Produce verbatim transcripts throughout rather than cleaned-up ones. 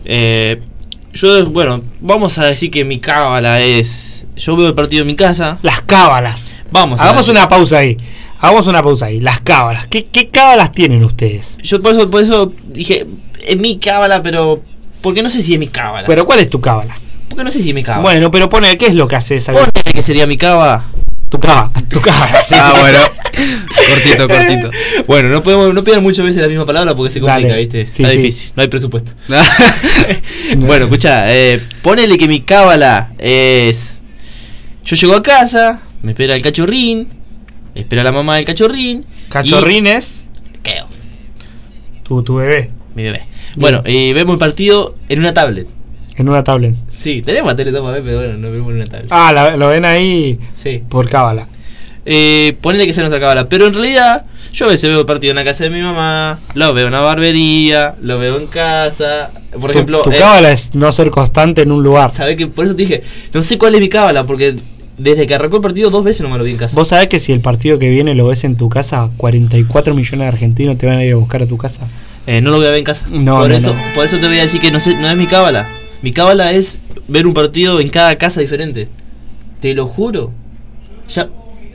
Eh, yo, bueno, vamos a decir que mi cábala es... Yo veo el partido en mi casa. Las cábalas. Vamos. Hagamos una pausa ahí. Hagamos una pausa ahí. Las cábalas. ¿Qué, qué cábalas tienen ustedes? Yo por eso, por eso dije, es mi cábala, pero... Porque no sé si es mi cábala. Pero ¿cuál es tu cábala? Porque no sé si es mi cábala. Bueno, pero pone, ¿qué es lo que haces? Pone que sería mi cábala. Tu cábala. Tu cábala. Sí, ah, sí, bueno. cortito, cortito. Bueno, no podemos, no pidan muchas veces la misma palabra porque se complica, Dale. ¿viste? Sí, Está sí. difícil, no hay presupuesto. Bueno, escucha, eh, ponele que mi cábala es... Yo llego a casa, me espera el cachorrín, espera la mamá del cachorrín. Cachorrines. ¿Qué? Tu, tu bebé. Mi bebé. Bueno, y vemos el partido en una tablet. En una tablet. Sí, tenemos tele toma, pero bueno, nos vemos en una tablet. Ah, la, lo ven ahí Sí. por cábala. Eh, ponele que sea nuestra cábala, pero en realidad yo a veces veo el partido en la casa de mi mamá, lo veo en una barbería, lo veo en casa. Por Tu, ejemplo, tu eh, cábala es no ser constante en un lugar. ¿sabés que por eso te dije? No sé cuál es mi cábala, porque desde que arrancó el partido dos veces no me lo vi en casa. ¿Vos sabés que si el partido que viene lo ves en tu casa, cuarenta y cuatro millones de argentinos te van a ir a buscar a tu casa? Eh, no lo voy a ver en casa. No, por no, eso, no. por eso te voy a decir que no sé, no es mi cábala. Mi cábala es ver un partido en cada casa diferente. Te lo juro. Ya.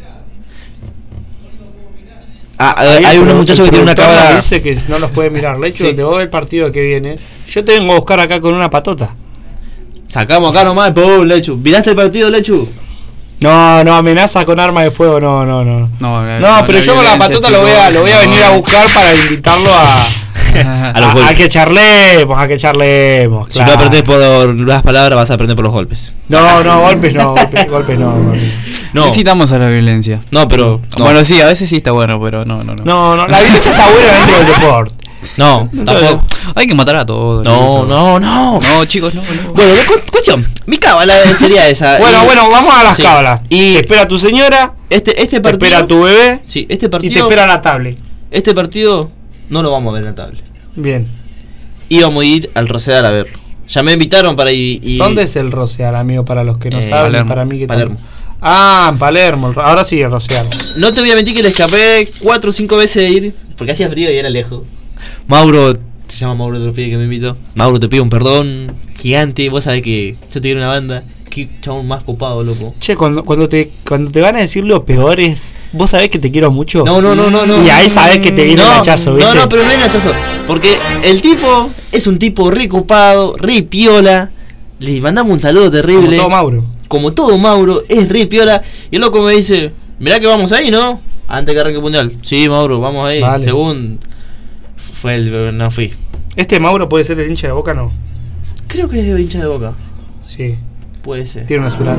Ah, hay, hay unos muchachos que tienen una cábala. Dice que no los puede mirar. Lecho, Sí. te voy a ver el partido que viene. Yo te vengo a buscar acá con una patota. Sacamos acá nomás, pum, Lechu. ¿Miraste el partido, Lechu? No, no, amenaza con arma de fuego, no, no, no. No, No, no, pero la yo con la violencia, patota lo voy a, lo voy a chicos, venir no. a buscar para invitarlo a, A los a, a golpes. que charlemos, a que charlemos. Si claro. no aprendes por las palabras, vas a aprender por los golpes. No, no, golpes no, golpes, golpes no. No, No, Necesitamos a la violencia. no, pero. No, Bueno, sí, a veces sí está bueno, pero no, no, no. no, no, la violencia está buena dentro del deporte. no, tampoco. Hay que matar a todos. No, no, no. No, chicos, no, no. Bueno, cu- cuestión. Mi cábala sería esa. Bueno, Y- bueno, vamos a las sí. cábalas. Y Te espera tu señora, este, este te partido. espera tu bebé Sí, este y partido. te espera la tablet. Este partido no lo vamos a ver en la tablet. Bien. Íbamos a ir al Rosedal a verlo. Ya me invitaron para ir. Y, ¿Dónde es el Roseal, amigo? Para los que no Eh, saben, Palermo, para mí que Palermo. tampoco. Ah, en Palermo. el Ro- Ahora sí, el Roseal. No te voy a mentir que le escapé cuatro o cinco veces de ir. Porque hacía frío y era lejos. Mauro, se llama Mauro de los pibes que me invitó. Mauro, te pido un perdón gigante. Vos sabés que yo te quiero una banda. Qué chabón más copado, loco. Che, cuando, cuando, te, cuando te van a decir lo peor es. ¿Vos sabés que te quiero mucho? No, no, no, no, no. Y ahí sabés que te viene no, el hachazo, ¿viste? No, no, pero no es hachazo. Porque el tipo es un tipo re copado, re piola. Le mandamos un saludo terrible. Como todo Mauro. Como todo Mauro, es re piola. Y el loco me dice, mirá que vamos ahí, ¿no? Antes que arranque el mundial. Sí, Mauro, vamos ahí. Vale. Según fue el... No fui. ¿Este Mauro puede ser el hincha de Boca, no? Creo que es de hincha de Boca. Sí. Puede ser. Tiene un azulano.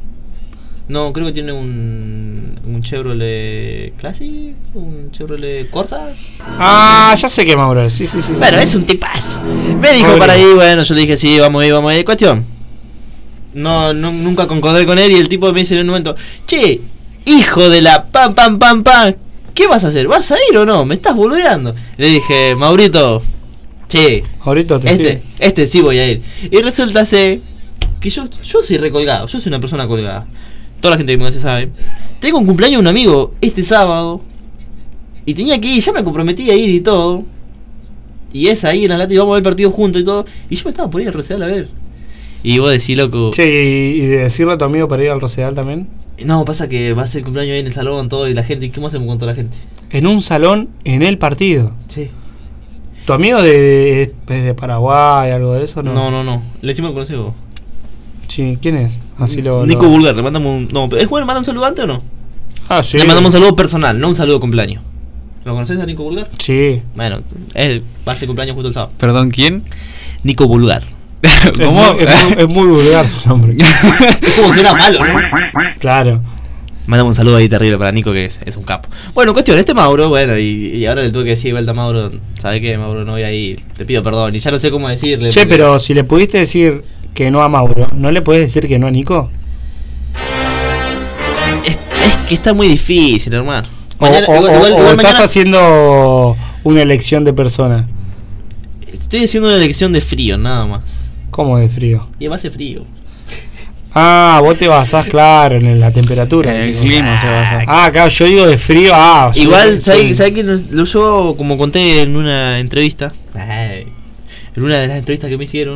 No, creo que tiene un... Un Chevrolet Classic. Un Chevrolet Corsa. Ah, ya sé que Mauro es. Sí, sí, sí. sí. Bueno, es un tipazo. Me dijo Pobre. para ahí, bueno, yo le dije, sí, vamos ahí, vamos ahí. Cuestión. No, no, nunca concordé con él y el tipo me dice en un momento, che, hijo de la pam, pam, pam, pam, ¿qué vas a hacer? ¿Vas a ir o no? Me estás boludeando. Le dije, Maurito, che, Ahorita te este, estoy- este sí voy a ir. Y resulta ser que yo, yo soy recolgado, yo soy una persona colgada. Toda la gente que me conoce sabe. Tengo un cumpleaños de un amigo este sábado. Y tenía que ir, ya me comprometí a ir y todo. Y es ahí en la lata y vamos a ver el partido juntos y todo. Y yo me estaba por ir al Rosedal a ver. Y vos decís, loco. Che, y, y de decirle a tu amigo para ir al Rosedal también. No, pasa que va a ser el cumpleaños ahí en el salón, todo. Y la gente, ¿cómo hacemos con toda la gente? En un salón, en el partido. Sí. ¿Tu amigo de, es de Paraguay, algo de eso? No, No, no, no. Le encima lo conocí vos. Sí, ¿quién es? Así lo. Nico lo- Vulgar, le mandamos un. No, ¿es bueno mandar un saludo antes o no? Ah, sí. Le mandamos un saludo personal, no un saludo de cumpleaños. ¿Lo conoces a Nico Vulgar? Sí. Bueno, él va a ser cumpleaños justo el sábado. Perdón, ¿quién? Nico Vulgar. ¿Cómo? Es muy, es muy- es muy vulgar su nombre. Es como suena malo, ¿no? Claro. Mandamos un saludo ahí terrible para Nico, que es, es un capo. Bueno, cuestión, este Mauro, bueno, y, y ahora le tuve que decir de vuelta a Mauro, ¿sabes qué, Mauro? No voy a ir, te pido perdón. Y ya no sé cómo decirle. Che, porque- pero si le pudiste decir que no a Mauro, ¿no le podés decir que no a Nico? Es, es que está muy difícil, hermano. O, Mañana- o- igual- o- igual- o igual estás mañana haciendo una elección de persona. estoy haciendo una elección de frío, nada más. ¿Cómo de frío? Y va a ser frío. Ah, vos te basás, claro, en la temperatura. El decís. clima se basa. Ah, claro, yo digo de frío. Ah, Igual, sí, ¿sabes sí. ¿sabe que nos- lo yo, como conté en una entrevista? Ay, en una de las entrevistas que me hicieron.